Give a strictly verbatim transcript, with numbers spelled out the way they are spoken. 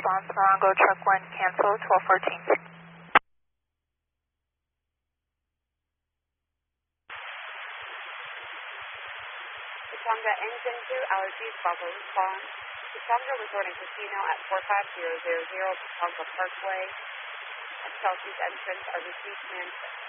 response, Morongo Truck one, cancel, twelve fourteen. Tatonga engine two, allergies, Bravo response. Tatonga Resort and Casino at four five zero zero zero Tatonga Parkway and Chelsea's entrance are received transfer.